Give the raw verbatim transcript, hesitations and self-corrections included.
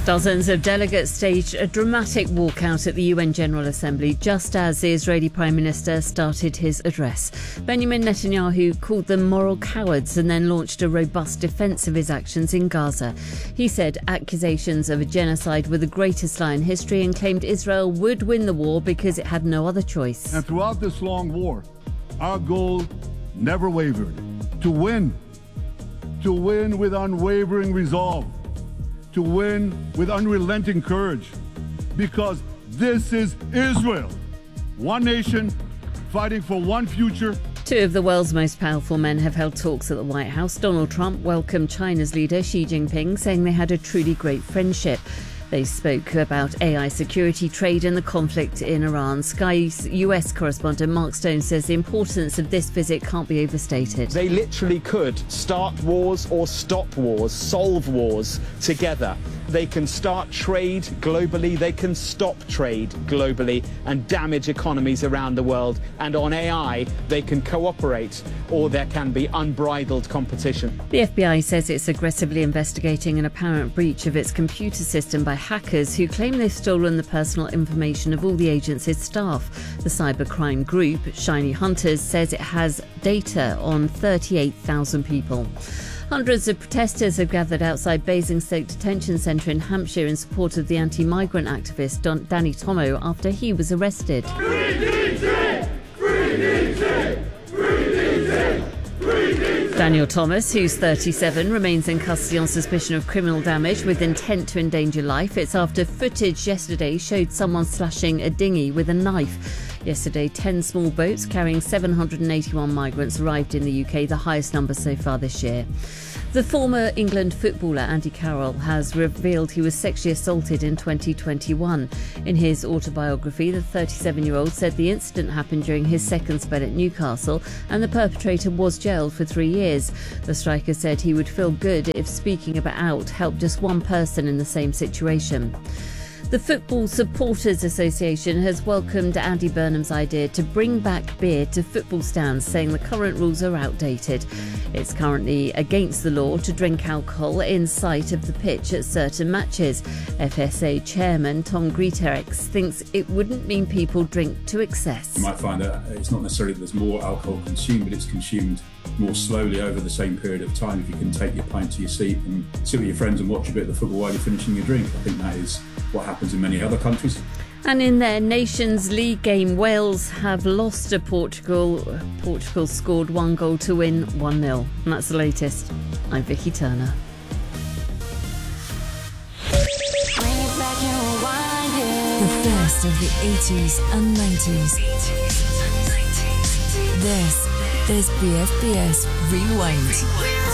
Dozens of delegates staged a dramatic walkout at the U N General Assembly just as the Israeli Prime Minister started his address. Benjamin Netanyahu called them moral cowards and then launched a robust defence of his actions in Gaza. He said accusations of a genocide were the greatest lie in history and claimed Israel would win the war because it had no other choice. And throughout this long war, our goal never wavered. To win. To win with unwavering resolve. To win with unrelenting courage, because this is Israel, one nation fighting for one future. Two of the world's most powerful men have held talks at the White House. Donald Trump welcomed China's leader Xi Jinping, saying they had a truly great friendship. They spoke about A I security, trade and the conflict in Iran. Sky's U S correspondent Mark Stone says the importance of this visit can't be overstated. They literally could start wars or stop wars, solve wars together. They can start trade globally, they can stop trade globally and damage economies around the world. And on A I, they can cooperate or there can be unbridled competition. The F B I says it's aggressively investigating an apparent breach of its computer system by hackers who claim they've stolen the personal information of all the agency's staff. The cybercrime group, Shiny Hunters, says it has data on thirty-eight thousand people. Hundreds of protesters have gathered outside Basingstoke Detention Centre in Hampshire in support of the anti-migrant activist Don- Danny Tomo after he was arrested. Free D J! Free D J! Free D J! Free D J! Daniel Thomas, who's thirty-seven, remains in custody on suspicion of criminal damage with intent to endanger life. It's after footage yesterday showed someone slashing a dinghy with a knife. Yesterday, ten small boats carrying seven hundred eighty-one migrants arrived in the U K, the highest number so far this year. The former England footballer Andy Carroll has revealed he was sexually assaulted in twenty twenty-one. In his autobiography, the thirty-seven-year-old said the incident happened during his second spell at Newcastle and the perpetrator was jailed for three years. The striker said he would feel good if speaking about out helped just one person in the same situation. The Football Supporters Association has welcomed Andy Burnham's idea to bring back beer to football stands, saying the current rules are outdated. It's currently against the law to drink alcohol in sight of the pitch at certain matches. F S A Chairman Tom Greatorex thinks it wouldn't mean people drink to excess. You might find that it's not necessarily that there's more alcohol consumed, but it's consumed more slowly over the same period of time. If you can take your pint to your seat and sit with your friends and watch a bit of the football while you're finishing your drink, I think that is what happens in many other countries. And in their Nations League game, Wales have lost to Portugal. Portugal scored one goal to win one nil. And that's the latest. I'm Vicky Turner. The best of the eighties and nineties. This is B F B S Rewind.